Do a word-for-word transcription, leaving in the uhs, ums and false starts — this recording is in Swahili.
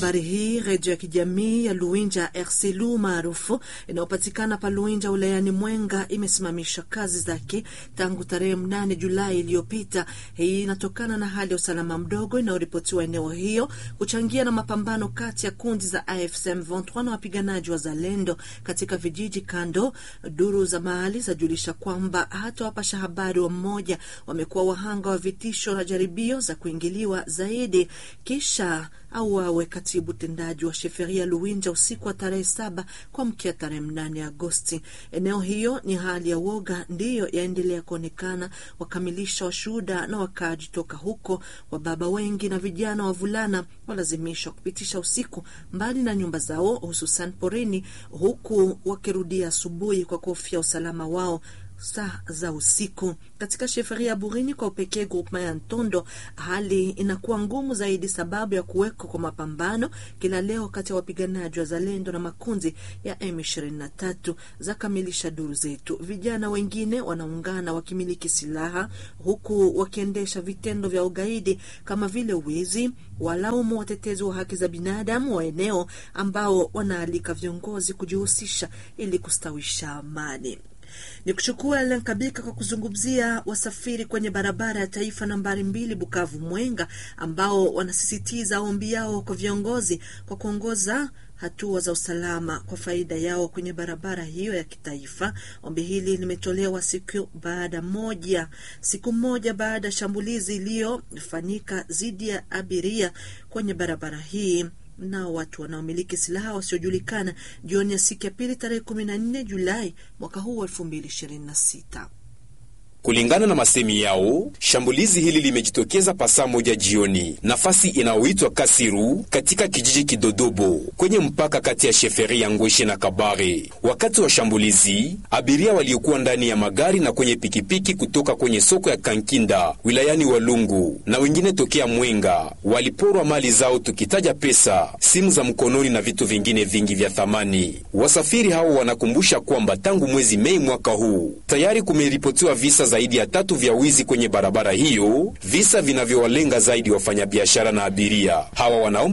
habari hii, redio ya kijamii ya Luinja R C Lu maarufu inayopatikana pa Luinja wilayani Mwenga imesimamisha kazi zake tangu tarehe mnane Julai iliyopita. Hii inatokana na hali ya usalama mdogo inayoripotiwa eneo hiyo kuchangia na mapambano kati ya kundi za A F C M ishirini na tatu na wapiganaji wa Zalendo katika vijiji kando. Duru za mahali zajulisha kwamba hata wapasha habari wa mmoja wamekuwa wahanga wa vitisho na jaribio za kuingiliwa zaidi kisha au wawe katibu tendaji wa sheferia Luinja usiku wa tarehe saba kwa mkia tarehe mnane Agosti. Eneo hiyo ni hali ya woga ndiyo yaendelea kuonekana, wakamilisha washuhuda na wakaji toka huko. Wababa wengi na vijana wavulana walazimishwa kupitisha usiku mbali na nyumba zao, hususan porini, huku wakirudia asubuhi kwa kuhofia usalama wao saa za usiku. Katika sheferia ya Burini kwa upekee groupement ya Ntondo, hali inakuwa ngumu zaidi sababu ya kuweko kwa mapambano kila leo kati ya wapiganaji wa Zalendo na makundi ya M ishirini na tatu. Za kamilisha duru zetu, vijana wengine wanaungana wakimiliki silaha huku wakiendesha vitendo vya ugaidi kama vile wizi. Walaumu watetezi wa haki za binadamu wa eneo ambao wanaalika viongozi kujihusisha ili kustawisha amani. Ni kuchukua Lenkabika kwa kuzungumzia wasafiri kwenye barabara ya taifa nambari mbili Bukavu Mwenga, ambao wanasisitiza ombi yao kwa viongozi kwa kuongoza hatua za usalama kwa faida yao kwenye barabara hiyo ya kitaifa. Ombi hili limetolewa siku baada moja siku moja baada shambulizi iliyofanyika dhidi ya abiria kwenye barabara hii na watu wanaomiliki silaha wasiojulikana jioni ya siku ya pili tarehe kumi na nne Julai mwaka huu elfu mbili ishirini na sita. Kulingana na masemi yao, shambulizi hili limejitokeza pasaa moja jioni, nafasi inaoitwa Kasiru katika kijiji Kidodobo kwenye mpaka kati ya sheferi ya Ngweshe na Kabare. Wakati wa shambulizi, abiria waliokuwa ndani ya magari na kwenye pikipiki kutoka kwenye soko ya Kankinda wilayani Walungu na wengine tokea Mwenga waliporwa mali zao, tukitaja pesa, simu za mkononi na vitu vingine vingi vya thamani. Wasafiri hao wanakumbusha kwamba tangu mwezi Mei mwaka huu tayari kumeripotiwa visa zaidi ya tatu vya wizi kwenye barabara hiyo, visa vinavyowalenga zaidi wafanyabiashara na abiria. Hawa wanaomba